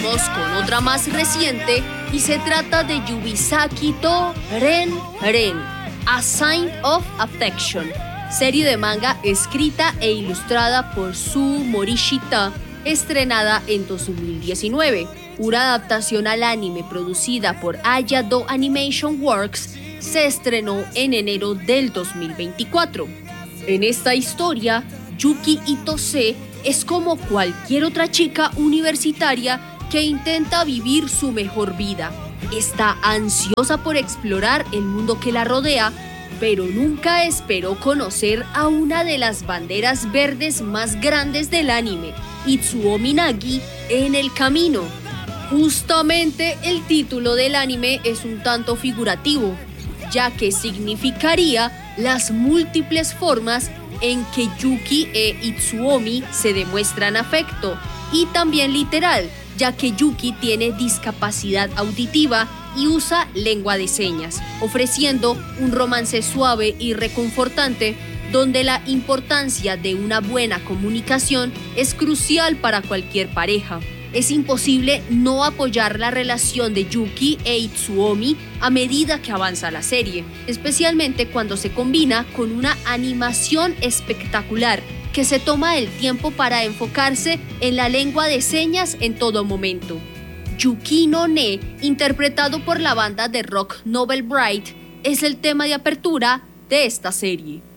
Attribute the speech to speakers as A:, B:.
A: seguimos con otra más reciente y se trata de Yubisaki to Ren Ren, A Sign of Affection, serie de manga escrita e ilustrada por Su Morishita, estrenada en 2019. Una adaptación al anime producida por Ayado Animation Works se estrenó en enero del 2024. En esta historia, Yuki Itose es como cualquier otra chica universitaria que intenta vivir su mejor vida. Está ansiosa por explorar el mundo que la rodea, pero nunca esperó conocer a una de las banderas verdes más grandes del anime, Itsuomi Nagi, en el camino. Justamente el título del anime es un tanto figurativo, ya que significaría las múltiples formas en que Yuki e Itsuomi se demuestran afecto, y también literal, ya que Yuki tiene discapacidad auditiva y usa lengua de señas, ofreciendo un romance suave y reconfortante donde la importancia de una buena comunicación es crucial para cualquier pareja. Es imposible no apoyar la relación de Yuki e Itsuomi a medida que avanza la serie, especialmente cuando se combina con una animación espectacular que se toma el tiempo para enfocarse en la lengua de señas en todo momento. Yuki no Ne, interpretado por la banda de rock Novel Bright, es el tema de apertura de esta serie.